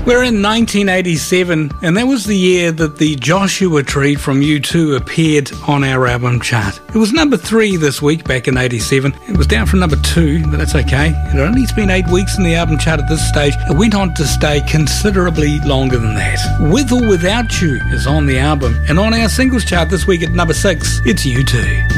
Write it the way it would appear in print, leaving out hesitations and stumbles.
We're in 1987, and that was the year that the Joshua Tree from U2 appeared on our album chart. It was number 3 this week, back in 87. It was down from number 2, but that's okay. It had only spent 8 weeks in the album chart at this stage. It went on to stay considerably longer than that. With or Without You is on the album, and on our singles chart this week at number 6, it's U2.